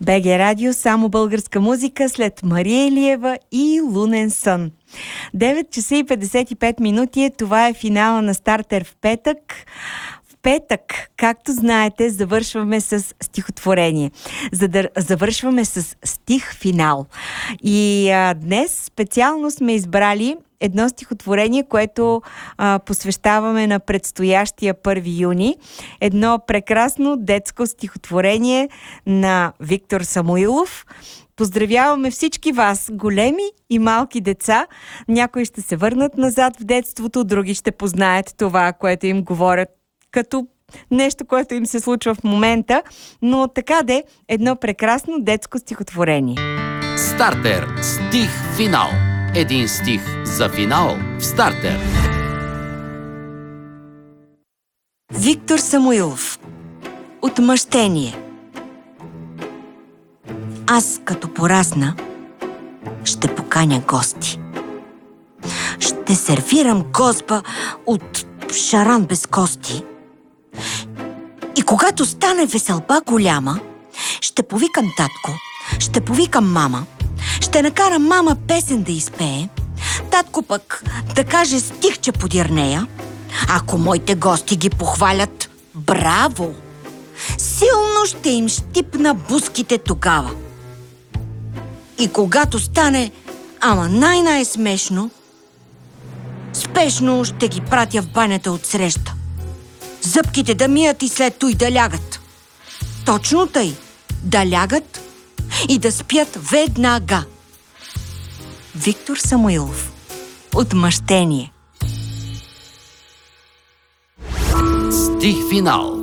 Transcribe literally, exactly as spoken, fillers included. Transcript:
БГ Радио, само българска музика след Мария Илиева и Лунен сън. девет часа и петдесет и пет минути е, това е финала на Стартер в петък. В петък, както знаете, завършваме с стихотворение. За да завършваме с стих финал. И а, днес специално сме избрали едно стихотворение, което а, посвещаваме на предстоящия първи юни. Едно прекрасно детско стихотворение на Виктор Самуилов. Поздравяваме всички вас, големи и малки деца. Някои ще се върнат назад в детството, други ще познаят това, което им говорят като нещо, което им се случва в момента. Но така де, едно прекрасно детско стихотворение. Стартер. Стих финал. Един стих за финал в Стартер. Виктор Самуилов. Отмъщение. Аз, като порасна, ще поканя гости. Ще сервирам гозба от шаран без кости. И когато стане веселба голяма, ще повикам татко, ще повикам мама, ще накарам мама песен да изпее, татко пък да каже стихче подир нея. Ако моите гости ги похвалят, браво! Силно ще им щипна бузките тогава. И когато стане, ама най-най-смешно, спешно ще ги пратя в банята от среща. Зъбките да мият и след той да лягат. Точно тъй, да лягат и да спят веднага. Виктор Самуилов. Отмъщение. Стих финал.